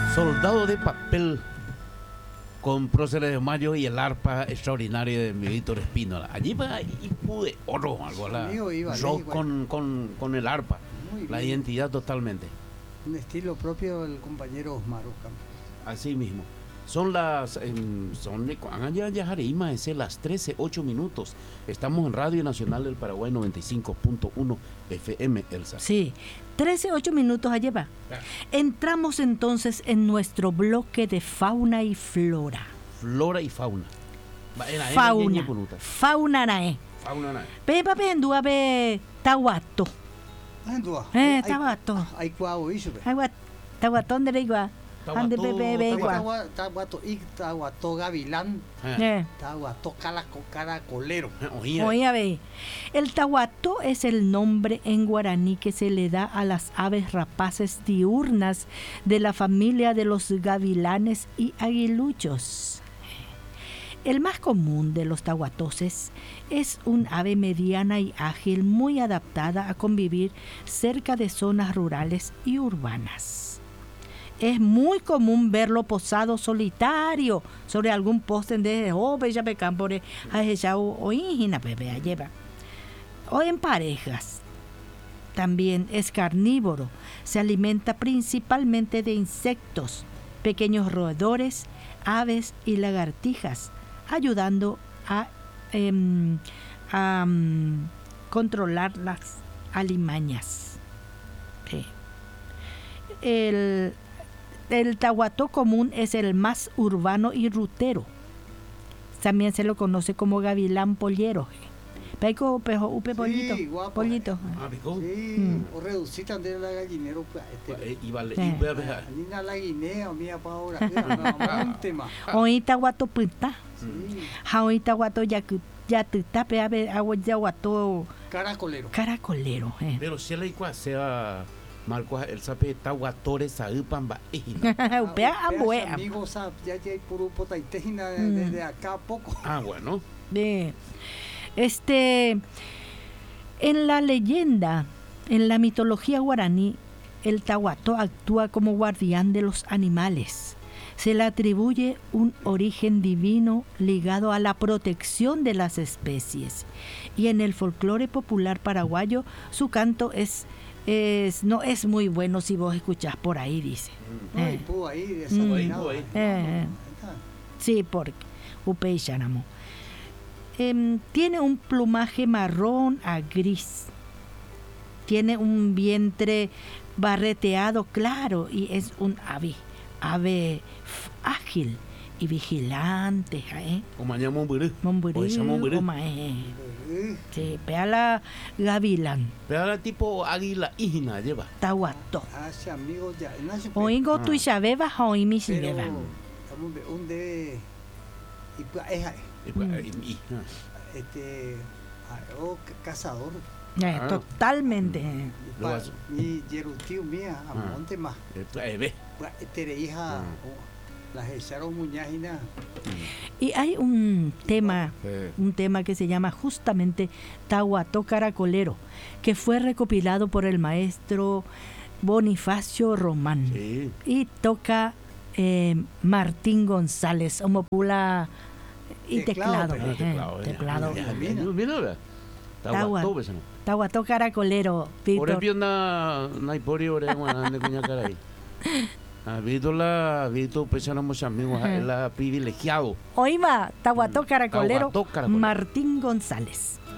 Soldado de papel con próceres de mayo y el arpa extraordinaria de mi Víctor Espínola. Allí va y pude oro, algo la rock con el arpa. La identidad totalmente. Un estilo propio del compañero Osmar Ocampo. Así mismo. Son las las 13:08 minutos. Estamos en Radio Nacional del Paraguay 95.1 FM, Elsa. Sí, 13:08 minutos allá va. Entramos entonces en nuestro bloque de fauna y flora. Flora y fauna. Fauna. Fauna nae. Fauna nae. Pepa pendua be tawato. Tawato. Hay cuau eso. Tawato de igua. Ande bebe igua. Tawato gavilán. Tawato caracolero. Oye, ve. El tahuato es el nombre en guaraní que se le da a las aves rapaces diurnas de la familia de los gavilanes y aguiluchos. El más común de los tahuatoses es un ave mediana y ágil muy adaptada a convivir cerca de zonas rurales y urbanas. Es muy común verlo posado solitario sobre algún poste de bella pecámpore o lleva. O en parejas. También es carnívoro. Se alimenta principalmente de insectos, pequeños roedores, aves y lagartijas, ayudando a controlar las alimañas. Sí. El tahuató común es el más urbano y rutero. También se lo conoce como gavilán pollero. Peco, pejo, upe, pollito. Sí, guapo. Pollito. Sí, o reducitan de la gallinero. Y vale, Nina la guinea, mía pa ahora. Un tema. Hoy tahuató pinta. Hoy tahuató ya te tape agua ya guato. Caracolero. Pero si la igual sea Marcos, el sape tahuatore saupamba. Upea ambue. Amigos, ya hay puro potaitejina desde acá a poco. Bueno. En la leyenda, en la mitología guaraní, el tahuató actúa como guardián de los animales. Se le atribuye un origen divino ligado a la protección de las especies. Y en el folclore popular paraguayo, su canto no es muy bueno si vos escuchás por ahí, dice. Sí, porque Upe y Xanamo. Tiene un plumaje marrón a gris. Tiene un vientre barreteado claro y es un ave ágil y vigilante. Sí, pea la gavilán. Pea la tipo águila hijina lleva. Tahuató. Amigos ya. Oingo tu isabeba, oimi si beba. Un de cazador. Totalmente. Mi yerutío mía, a monte más. Hija, las echaron muñajina. Y hay un tema que se llama justamente Tahuató Caracolero, que fue recopilado por el maestro Bonifacio Román. Sí. Y toca Martín González, homopula y teclado. Teclado. Tahuató Caracolero. Por ejemplo, no hay por ahí, Víctor, pues éramos amigos, la privilegiado. Oima, Tahuató Caracolero, Martín González.